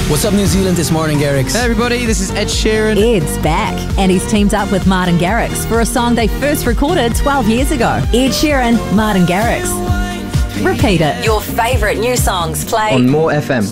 What's up, New Zealand? This Martin Garrix. Hey everybody, this is Ed Sheeran. Ed's back, and he's teamed up with Martin Garrix for a song they first recorded 12 years ago. Ed Sheeran, Martin Garrix. Repeat it. Your favourite new songs play on More FM.